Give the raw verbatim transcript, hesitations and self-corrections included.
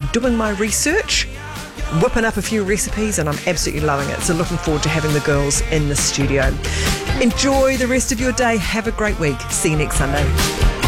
doing my research, whipping up a few recipes, and I'm absolutely loving it. So looking forward to having the girls in the studio. Enjoy the rest of your day. Have a great week. See you next Sunday.